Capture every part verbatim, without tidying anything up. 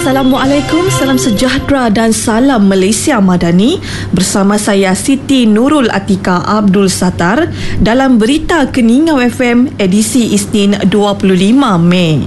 Assalamualaikum, salam sejahtera dan salam Malaysia Madani. Bersama saya Siti Nurul Atika Abdul Sattar dalam Berita Keningau F M edisi Isnin dua puluh lima Mei.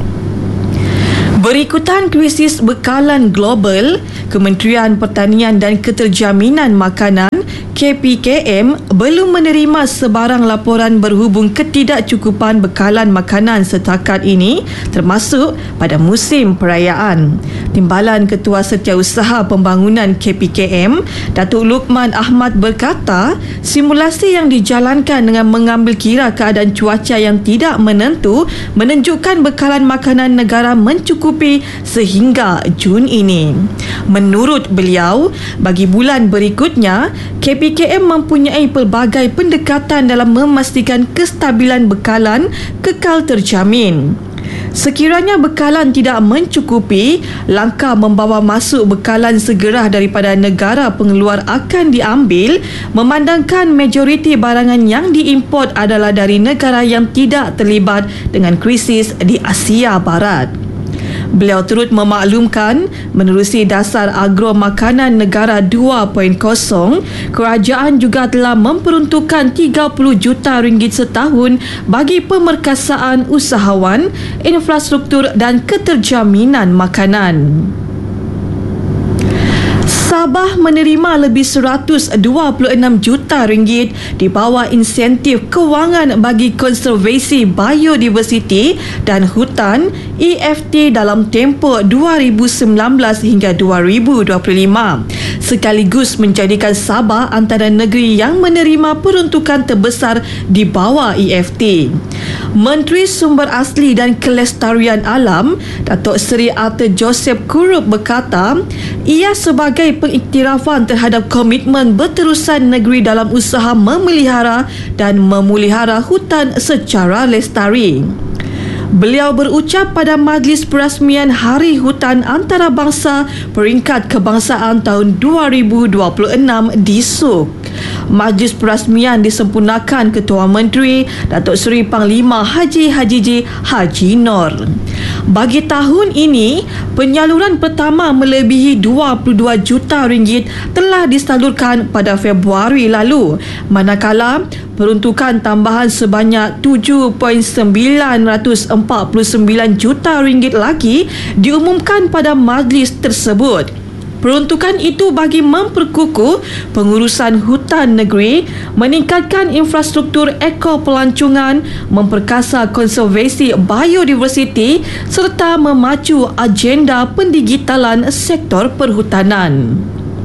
Berikutan krisis bekalan global, Kementerian Pertanian dan Keterjaminan Makanan K P K M belum menerima sebarang laporan berhubung ketidakcukupan bekalan makanan setakat ini, termasuk pada musim perayaan. Timbalan Ketua Setiausaha Pembangunan K P K M, Datuk Luqman Ahmad berkata, simulasi yang dijalankan dengan mengambil kira keadaan cuaca yang tidak menentu menunjukkan bekalan makanan negara mencukupi sehingga Jun ini. Menurut beliau, bagi bulan berikutnya, K P K M mempunyai pelbagai pendekatan dalam memastikan kestabilan bekalan kekal terjamin. Sekiranya bekalan tidak mencukupi, langkah membawa masuk bekalan segera daripada negara pengeluar akan diambil, memandangkan majoriti barangan yang diimport adalah dari negara yang tidak terlibat dengan krisis di Asia Barat. Beliau turut memaklumkan, menerusi dasar agro makanan negara dua titik kosong, kerajaan juga telah memperuntukkan tiga puluh juta ringgit setahun bagi pemerkasaan usahawan, infrastruktur dan keterjaminan makanan. Sabah menerima lebih seratus dua puluh enam juta ringgit di bawah insentif kewangan bagi konservasi biodiversiti dan hutan E F T dalam tempoh dua ribu sembilan belas hingga dua ribu dua puluh lima, sekaligus menjadikan Sabah antara negeri yang menerima peruntukan terbesar di bawah E F T. Menteri Sumber Asli dan Kelestarian Alam, Datuk Seri Arthur Joseph Kurup berkata, ia sebagai pengiktirafan terhadap komitmen berterusan negeri dalam usaha memelihara dan memulihara hutan secara lestari. Beliau berucap pada Majlis Perasmian Hari Hutan Antarabangsa Peringkat Kebangsaan tahun dua ribu dua puluh enam di Suk. Majlis perasmian disempurnakan Ketua Menteri Datuk Seri Panglima Haji Hajiji Haji Nur. Bagi tahun ini, penyaluran pertama melebihi dua puluh dua juta ringgit telah disalurkan pada Februari lalu, manakala peruntukan tambahan sebanyak tujuh perpuluhan sembilan empat sembilan juta ringgit lagi diumumkan pada majlis tersebut. Peruntukan itu bagi memperkukuh pengurusan hutan negeri, meningkatkan infrastruktur ekopelancongan, memperkasa konservasi biodiversiti serta memacu agenda pendigitalan sektor perhutanan.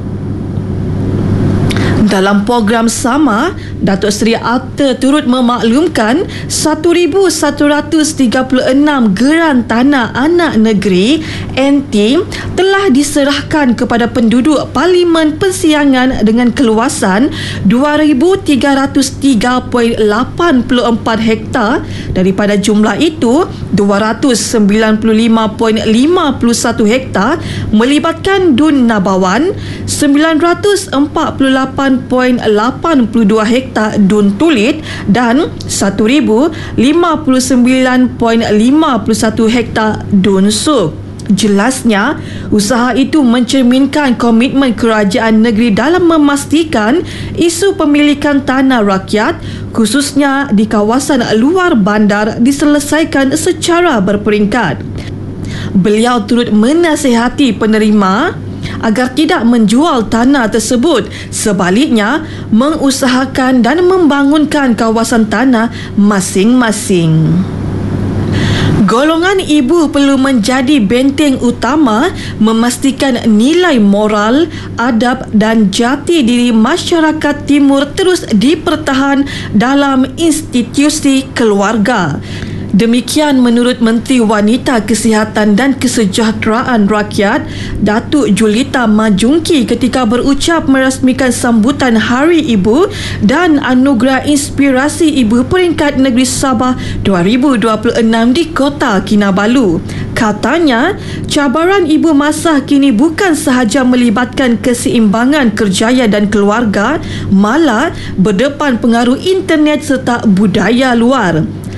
Dalam program sama, Datuk Seri Arthur turut memaklumkan seribu seratus tiga puluh enam geran tanah anak negeri N T telah diserahkan kepada penduduk Parlimen Persiangan dengan keluasan dua ribu tiga ratus tiga perpuluhan lapan empat hektar. Daripada jumlah itu, dua ratus sembilan puluh lima perpuluhan lima satu hektar melibatkan Dun Nabawan, sembilan ratus empat puluh lapan perpuluhan lapan dua hektar Dun Tulit dan seribu lima puluh sembilan perpuluhan lima satu hektar Dun Suk. Jelasnya, usaha itu mencerminkan komitmen kerajaan negeri dalam memastikan isu pemilikan tanah rakyat, khususnya di kawasan luar bandar, diselesaikan secara berperingkat. Beliau turut menasihati penerima agar tidak menjual tanah tersebut, sebaliknya mengusahakan dan membangunkan kawasan tanah masing-masing. Golongan ibu perlu menjadi benteng utama memastikan nilai moral, adab dan jati diri masyarakat timur terus dipertahan dalam institusi keluarga. Demikian menurut Menteri Wanita Kesihatan dan Kesejahteraan Rakyat Datuk Julita Majungki ketika berucap merasmikan sambutan Hari Ibu dan Anugerah Inspirasi Ibu Peringkat Negeri Sabah dua ribu dua puluh enam di Kota Kinabalu. Katanya, cabaran ibu masa kini bukan sahaja melibatkan keseimbangan kerjaya dan keluarga, malah berdepan pengaruh internet serta budaya luar.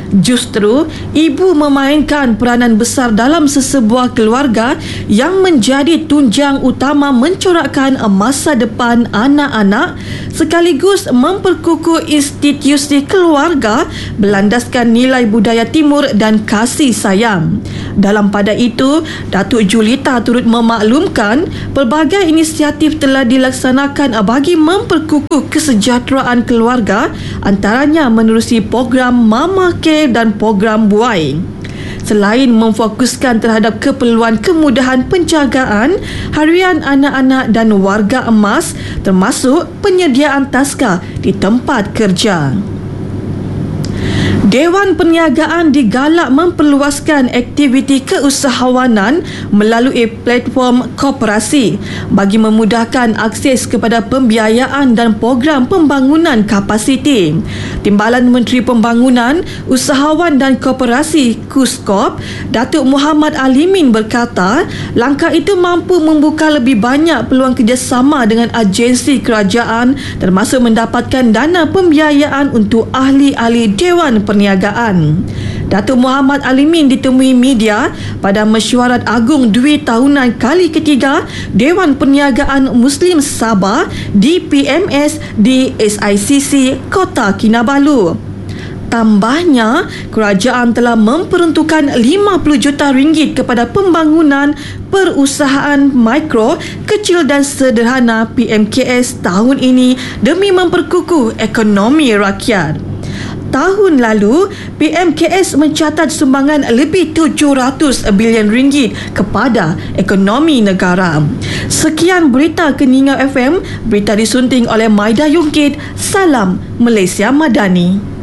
Justru, ibu memainkan peranan besar dalam sesebuah keluarga yang menjadi tunjang utama mencorakkan masa depan anak-anak sekaligus memperkukuh institusi keluarga berlandaskan nilai budaya timur dan kasih sayang. Dalam pada itu, Datuk Julita turut memaklumkan pelbagai inisiatif telah dilaksanakan bagi memperkukuh kesejahteraan keluarga, antaranya menerusi program Mama Care dan program Buai. Selain memfokuskan terhadap keperluan kemudahan penjagaan harian anak-anak dan warga emas termasuk penyediaan taska di tempat kerja. Dewan Perniagaan digalak memperluaskan aktiviti keusahawanan melalui platform koperasi bagi memudahkan akses kepada pembiayaan dan program pembangunan kapasiti. Timbalan Menteri Pembangunan, Usahawan dan Koperasi KUSKOP, Datuk Muhammad Alimin berkata, langkah itu mampu membuka lebih banyak peluang kerjasama dengan agensi kerajaan termasuk mendapatkan dana pembiayaan untuk ahli-ahli Dewan Perniagaan. Datuk Muhammad Alimin ditemui media pada Mesyuarat Agung Dwi Tahunan kali ketiga Dewan Perniagaan Muslim Sabah D P M S di S I C C Kota Kinabalu. Tambahnya, kerajaan telah memperuntukkan lima puluh juta ringgit kepada pembangunan perusahaan mikro, kecil dan sederhana P M K S tahun ini demi memperkukuh ekonomi rakyat. Tahun lalu, P M K S mencatat sumbangan lebih tujuh ratus bilion ringgit kepada ekonomi negara. Sekian berita Keninga F M, berita disunting oleh Maida Yungkit. Salam Malaysia Madani.